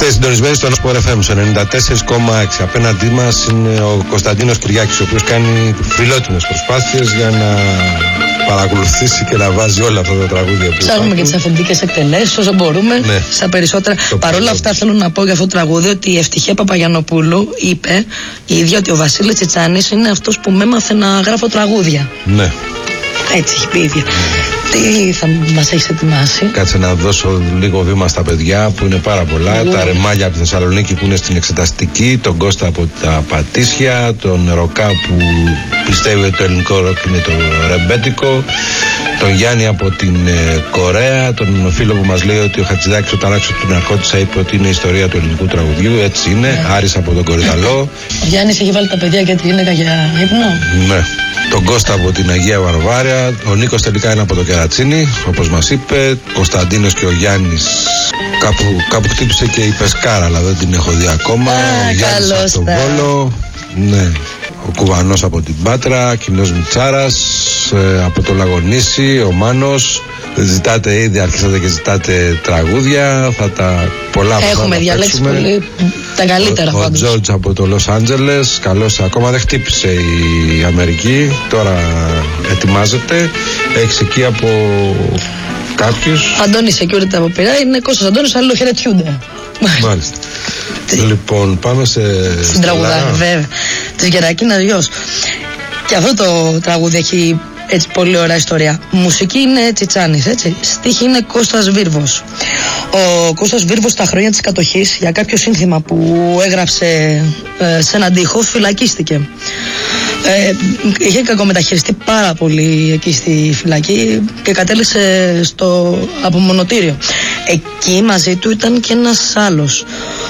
Είστε συντονισμένοι στο Sport FM 94,6. Απέναντί μας είναι ο Κωνσταντίνος Κυριάκης, ο οποίος κάνει φιλότιμες προσπάθειες για να παρακολουθήσει και να βάζει όλα αυτά τα τραγούδια που ψάχνουμε και τις αφεντικές εκτελέσεις όσο μπορούμε, ναι, στα περισσότερα. Παρ' όλα αυτά θέλω να πω για αυτό το τραγούδι ότι η Ευτυχία Παπαγιαννοπούλου είπε η ίδια ότι ο Βασίλης Τσιτσάνης είναι αυτός που με έμαθε να γράφω τραγούδια. Ναι. Έτσι έχει πει η ίδια. Τι θα μας έχεις ετοιμάσει? Κάτσε να δώσω λίγο βήμα στα παιδιά που είναι πάρα πολλά. Τα Ρεμάλια από τη Θεσσαλονίκη που είναι στην εξεταστική, τον Κώστα από τα Πατήσια, τον Ροκά που πιστεύει ότι το ελληνικό ροκ είναι το ρεμπέτικο, τον Γιάννη από την Κορέα, τον φίλο που μας λέει ότι ο Χατζηδάκης όταν άκουσε την Ναρκώτισσα είπε ότι είναι η ιστορία του ελληνικού τραγουδιού. Έτσι είναι. Άρης από τον Κορυδαλό. Ο Γιάννης έχει βάλει τα παιδιά και τη γυναίκα για ύπνο. Ναι. Τον Κώστα από την Αγία Βαρβάρια. Ο Νίκος τελικά είναι από το Κερατσίνι, όπως μας είπε. Ο Κωνσταντίνος και ο Γιάννης κάπου χτύπησε και η Πεσκάρα, αλλά δεν την έχω δει ακόμα. Ο Γιάννης από τον Βόλο. Ναι. Ο Κουβανός από την Πάτρα, Κοινός Μητσάρας, από το Λαγονήσι, ο Μάνος. Ζητάτε ήδη, αρχίσατε και ζητάτε τραγούδια. Πολλά έχουμε διαλέξει πολύ τα καλύτερα. Ο Τζόρτζ από το Λος Άντζελες. Καλώς, ακόμα δεν χτύπησε η Αμερική. Τώρα ετοιμάζεται. Έχεις εκεί από κάποιους? Αντώνης Security από Πειραιά. Είναι Κώστας Αντώνης, αλληλοχαιρετιούνται. Μάλιστα. Λοιπόν, πάμε στην τραγουδάρα, βέβαια. Της Γερακίνας Γιος. Και αυτό το τραγούδι έχει έτσι πολύ ωραία ιστορία. Μουσική είναι Τσιτσάνης, έτσι. Στίχη είναι Κώστας Βίρβος. Ο Κώστας Βίρβος στα χρόνια της κατοχής για κάποιο σύνθημα που έγραψε σε έναν τοίχο φυλακίστηκε. Είχε κακομεταχειριστεί πάρα πολύ εκεί στη φυλακή και κατέληξε στο απομονωτήριο. Εκεί μαζί του ήταν και ένας άλλος.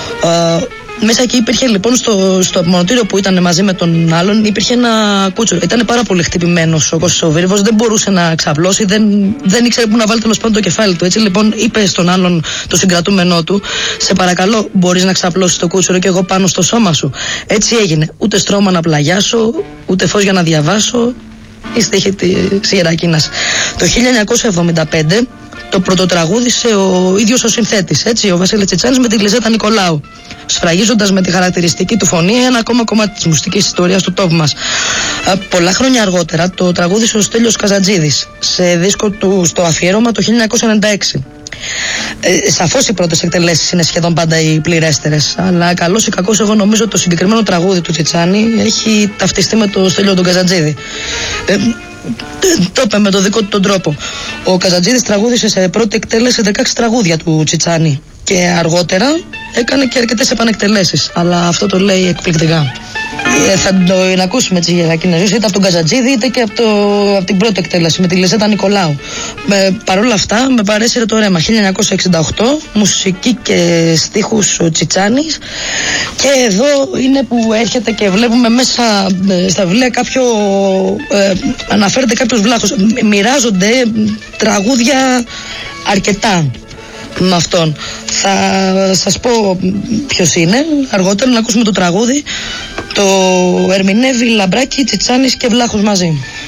Μέσα εκεί υπήρχε λοιπόν στο απομονωτήριο που ήταν μαζί με τον άλλον, υπήρχε ένα κούτσουρο. Ήταν πάρα πολύ χτυπημένος ο Κώστας ο Βίρβος, δεν μπορούσε να ξαπλώσει, δεν ήξερε πού να βάλει τέλος πάντων το κεφάλι του. Έτσι λοιπόν είπε στον άλλον, το συγκρατούμενό του, σε παρακαλώ, μπορείς να ξαπλώσεις το κούτσουρο και εγώ πάνω στο σώμα σου. Έτσι έγινε. Ούτε στρώμα να πλαγιάσω, ούτε φως για να διαβάσω. Η στίχη της Γερακίνας. Το 1975 το πρωτοτραγούδισε ο ίδιος ο συνθέτης, έτσι, ο Βασίλης Τσιτσάνης με τη Λιζέτα Νικολάου, σφραγίζοντας με τη χαρακτηριστική του φωνή ένα ακόμα κομμάτι της μουσικής ιστορίας του τόπου μας. Πολλά χρόνια αργότερα το τραγούδισε ο Στέλιος Καζαντζίδης σε δίσκο του στο αφιέρωμα το 1996. Σαφώς οι πρώτες εκτελέσεις είναι σχεδόν πάντα οι πληρέστερες, αλλά καλώς ή κακώς εγώ νομίζω το συγκεκριμένο τραγούδι του Τσιτσάνη έχει ταυτιστεί με το Στέλιο τον Καζαντζίδη. Το είπε με το δικό του τον τρόπο. Ο Καζαντζίδης τραγούδισε σε πρώτη εκτέλεση 16 τραγούδια του Τσιτσάνη και αργότερα έκανε και αρκετές επανεκτελέσεις, αλλά αυτό το λέει εκπληκτικά. Θα το ακούσουμε έτσι για εκείνες είτε από τον Καζαντζίδη είτε και από την πρώτη εκτέλεση με τη Λιζέτα Νικολάου. Παρ' όλα αυτά με παρέσυρε το ρέμα. 1968, μουσική και στίχους ο Τσιτσάνης, και εδώ είναι που έρχεται και βλέπουμε μέσα στα βιβλία κάποιο αναφέρεται κάποιος βλάχος. Μοιράζονται τραγούδια αρκετά με αυτόν. Θα σας πω ποιος είναι αργότερα, να ακούσουμε το τραγούδι. Το ερμηνεύει Λαμπράκη, Τσιτσάνης και Βλάχος μαζί.